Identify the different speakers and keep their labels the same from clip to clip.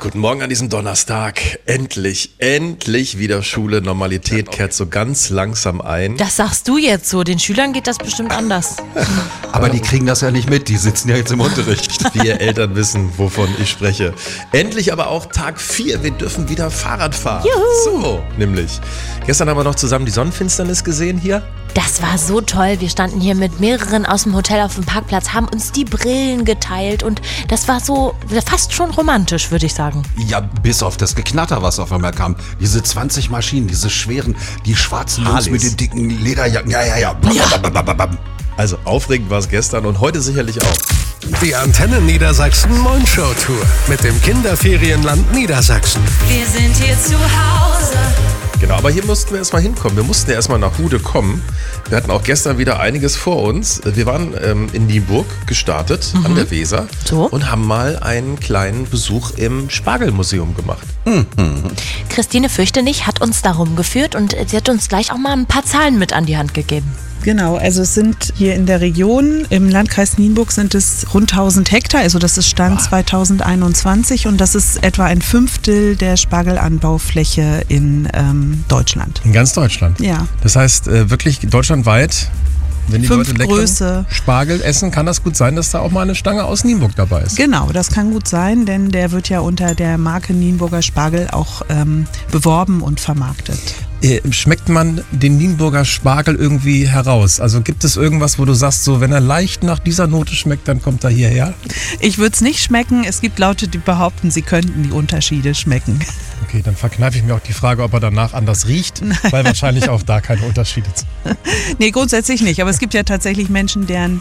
Speaker 1: Guten Morgen an diesem Donnerstag. Endlich wieder Schule. Normalität kehrt so ganz langsam ein.
Speaker 2: Das sagst du jetzt so. Den Schülern geht das bestimmt anders.
Speaker 3: Aber die kriegen das ja nicht mit. Die sitzen ja jetzt im Unterricht.
Speaker 1: Wir Eltern wissen, wovon ich spreche. Endlich aber auch Tag 4. Wir dürfen wieder Fahrrad fahren.
Speaker 2: Juhu.
Speaker 1: So, nämlich. Gestern haben wir noch zusammen die Sonnenfinsternis gesehen hier.
Speaker 2: Das war so toll. Wir standen hier mit mehreren aus dem Hotel auf dem Parkplatz, haben uns die Brillen geteilt und das war so fast schon romantisch, würde ich sagen.
Speaker 3: Ja, bis auf das Geknatter, was auf einmal kam. Diese 20 Maschinen, diese schweren, die schwarzen Jungs mit den dicken Lederjacken. Ja.
Speaker 1: Also aufregend war es gestern und heute sicherlich auch.
Speaker 4: Die Antenne Niedersachsen Moin-Show Tour mit dem Kinderferienland Niedersachsen.
Speaker 5: Wir sind hier zu Hause.
Speaker 1: Genau, aber hier mussten wir erstmal hinkommen. Wir mussten ja erstmal nach Hude kommen. Wir hatten auch gestern wieder einiges vor uns. Wir waren in Nienburg gestartet, an der Weser, und haben mal einen kleinen Besuch im Spargelmuseum gemacht.
Speaker 2: Christine Fürchtenich hat uns darum geführt und sie hat uns gleich auch mal ein paar Zahlen mit an die Hand gegeben.
Speaker 6: Genau, also es sind hier in der Region, im Landkreis Nienburg sind es rund 1000 Hektar, also das ist Stand 2021 und das ist etwa ein Fünftel der Spargelanbaufläche in Deutschland.
Speaker 7: In ganz Deutschland?
Speaker 6: Ja.
Speaker 7: Das heißt wirklich deutschlandweit, wenn die Leute leckeren Spargel essen, kann das gut sein, dass da auch mal eine Stange aus Nienburg dabei ist?
Speaker 6: Genau, das kann gut sein, denn der wird ja unter der Marke Nienburger Spargel auch beworben und vermarktet.
Speaker 7: Schmeckt man den Nienburger Spargel irgendwie heraus? Also gibt es irgendwas, wo du sagst, so wenn er leicht nach dieser Note schmeckt, dann kommt er hierher?
Speaker 6: Ich würde es nicht schmecken. Es gibt Leute, die behaupten, sie könnten die Unterschiede schmecken.
Speaker 7: Okay, dann verkneife ich mir auch die Frage, ob er danach anders riecht, weil wahrscheinlich auch da keine Unterschiede sind.
Speaker 6: Nee, grundsätzlich nicht. Aber es gibt ja tatsächlich Menschen, deren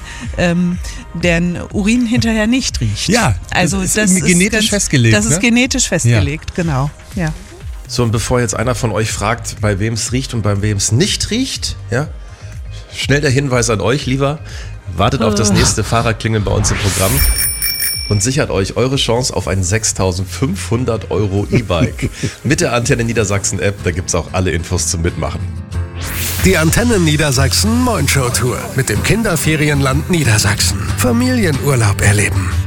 Speaker 6: Urin hinterher nicht riecht.
Speaker 7: Ja,
Speaker 6: also
Speaker 7: das ist genetisch festgelegt.
Speaker 6: Das ist genetisch festgelegt, genau. Ja.
Speaker 1: So, und bevor jetzt einer von euch fragt, bei wem es riecht und bei wem es nicht riecht, ja, schnell der Hinweis an euch, lieber, wartet auf das nächste Fahrradklingeln bei uns im Programm und sichert euch eure Chance auf ein 6.500 € E-Bike. Mit der Antenne Niedersachsen App, da gibt es auch alle Infos zum Mitmachen.
Speaker 4: Die Antenne Niedersachsen Moin-Show Tour mit dem Kinderferienland Niedersachsen. Familienurlaub erleben.